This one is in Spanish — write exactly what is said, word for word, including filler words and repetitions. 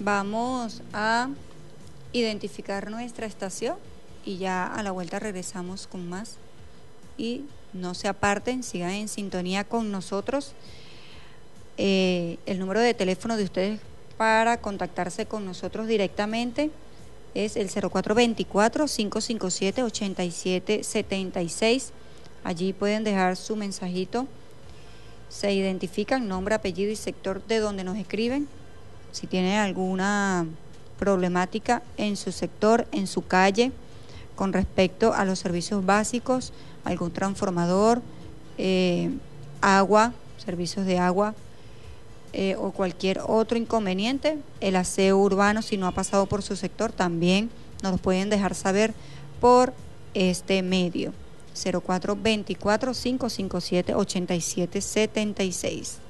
Vamos a identificar nuestra estación y ya a la vuelta regresamos con más. Y no se aparten, sigan en sintonía con nosotros. Eh, el número de teléfono de ustedes para contactarse con nosotros directamente es el cero cuatro veinticuatro, cinco cinco siete, ochenta y siete setenta y seis. Allí pueden dejar su mensajito. Se identifican nombre, apellido y sector de donde nos escriben. Si tienen alguna problemática en su sector, en su calle, con respecto a los servicios básicos, algún transformador, eh, agua, servicios de agua, eh, o cualquier otro inconveniente, el aseo urbano, si no ha pasado por su sector, también nos lo pueden dejar saber por este medio. cero cuatro veinticuatro, cinco cinco siete, ochenta y siete setenta y seis.